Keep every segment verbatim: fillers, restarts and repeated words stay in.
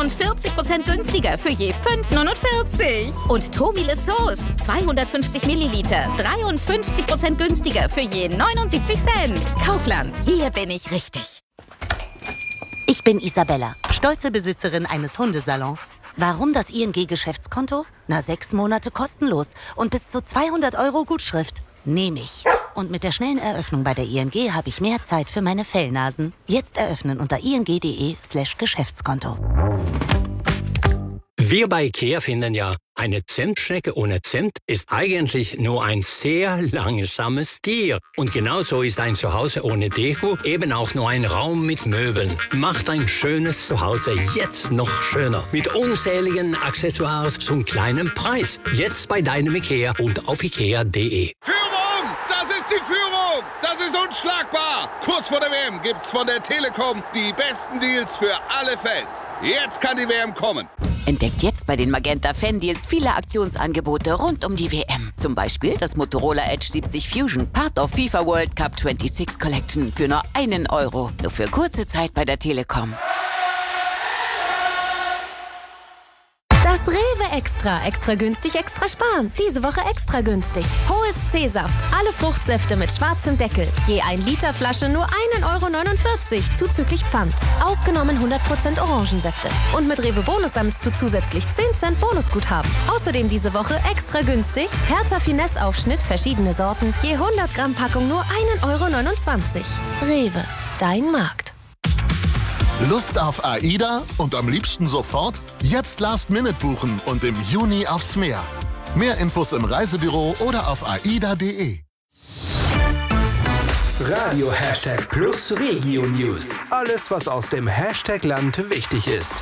fünfundvierzig Prozent günstiger für je fünf neunundvierzig. Und Tomile Sauce, zweihundertfünfzig Milliliter, dreiundfünfzig Prozent günstiger für je neunundsiebzig Cent. Kaufland, hier bin ich richtig. Ich bin Isabella, stolze Besitzerin eines Hundesalons. Warum das I N G-Geschäftskonto? Na, sechs Monate kostenlos und bis zu zweihundert Euro Gutschrift. Nehme ich. Und mit der schnellen Eröffnung bei der I N G habe ich mehr Zeit für meine Fellnasen. Jetzt eröffnen unter ing.de slash Geschäftskonto. Wir bei IKEA finden ja, eine Zimtschnecke ohne Zimt ist eigentlich nur ein sehr langsames Tier. Und genauso ist ein Zuhause ohne Deko eben auch nur ein Raum mit Möbeln. Macht ein schönes Zuhause jetzt noch schöner. Mit unzähligen Accessoires zum kleinen Preis. Jetzt bei deinem IKEA und auf ikea punkt de. Führung! Das ist die Führung! Das ist unschlagbar! Kurz vor der W M gibt's von der Telekom die besten Deals für alle Fans. Jetzt kann die W M kommen. Entdeckt jetzt bei den Magenta Fan Deals viele Aktionsangebote rund um die W M. Zum Beispiel das Motorola Edge siebzig Fusion, Part of FIFA World Cup sechsundzwanzig Collection für nur einen Euro. Nur für kurze Zeit bei der Telekom. Das Rewe Extra. Extra günstig, extra sparen. Diese Woche extra günstig. Hohes C-Saft. Alle Fruchtsäfte mit schwarzem Deckel. Je ein Liter Flasche nur ein Euro neunundvierzig zuzüglich Pfand. Ausgenommen hundert Prozent Orangensäfte. Und mit Rewe Bonus sammelst du zusätzlich zehn Cent Bonusguthaben. Außerdem diese Woche extra günstig. Hertha Finesse Aufschnitt, verschiedene Sorten. Je hundert Gramm Packung nur ein Euro neunundzwanzig. Rewe. Dein Markt. Lust auf AIDA und am liebsten sofort? Jetzt Last Minute buchen und im Juni aufs Meer. Mehr Infos im Reisebüro oder auf aida punkt de. Radio Hashtag Plus Regio News. Alles, was aus dem Hashtag Land wichtig ist.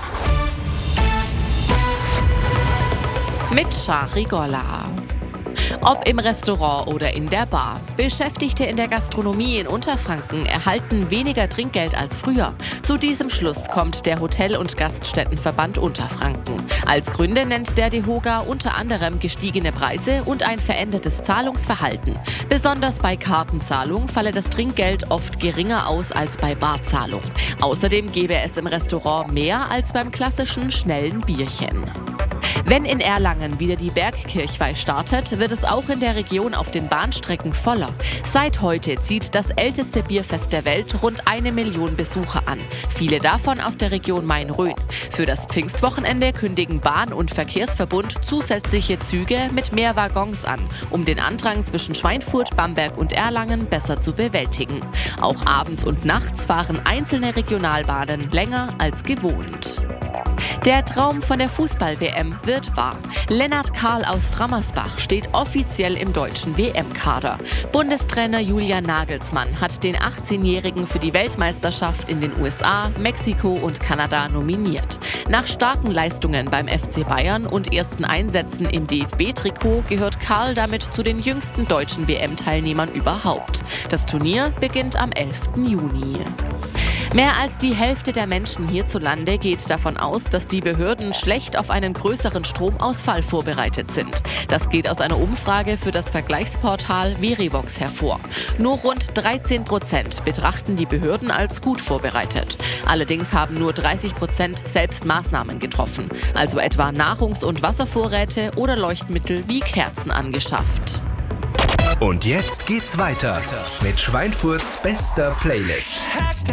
Mit Shari Golla. Ob im Restaurant oder in der Bar. Beschäftigte in der Gastronomie in Unterfranken erhalten weniger Trinkgeld als früher. Zu diesem Schluss kommt der Hotel- und Gaststättenverband Unterfranken. Als Gründe nennt der DEHOGA unter anderem gestiegene Preise und ein verändertes Zahlungsverhalten. Besonders bei Kartenzahlung falle das Trinkgeld oft geringer aus als bei Barzahlung. Außerdem gebe es im Restaurant mehr als beim klassischen schnellen Bierchen. Wenn in Erlangen wieder die Bergkirchweih startet, wird es auch in der Region auf den Bahnstrecken voller. Seit heute zieht das älteste Bierfest der Welt rund eine Million Besucher an. Viele davon aus der Region Main-Rhön. Für das Pfingstwochenende kündigen Bahn- und Verkehrsverbund zusätzliche Züge mit mehr Waggons an, um den Andrang zwischen Schweinfurt, Bamberg und Erlangen besser zu bewältigen. Auch abends und nachts fahren einzelne Regionalbahnen länger als gewohnt. Der Traum von der Fußball-W M wird wahr. Lennart Karl aus Frammersbach steht offiziell im deutschen W M-Kader. Bundestrainer Julian Nagelsmann hat den achtzehnjährigen für die Weltmeisterschaft in den U S A, Mexiko und Kanada nominiert. Nach starken Leistungen beim F C Bayern und ersten Einsätzen im D F B-Trikot gehört Karl damit zu den jüngsten deutschen W M-Teilnehmern überhaupt. Das Turnier beginnt am elften Juni. Mehr als die Hälfte der Menschen hierzulande geht davon aus, dass die Behörden schlecht auf einen größeren Stromausfall vorbereitet sind. Das geht aus einer Umfrage für das Vergleichsportal Verivox hervor. Nur rund dreizehn Prozent betrachten die Behörden als gut vorbereitet. Allerdings haben nur dreißig Prozent selbst Maßnahmen getroffen, also etwa Nahrungs- und Wasservorräte oder Leuchtmittel wie Kerzen angeschafft. Und jetzt geht's weiter mit Schweinfurts bester Playlist. Hashtag